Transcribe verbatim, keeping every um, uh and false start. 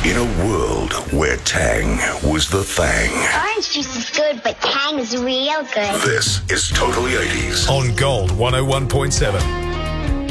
In a world where Tang was the thing. Orange juice is good, but Tang is real good. This is Totally eighties. On Gold one oh one point seven.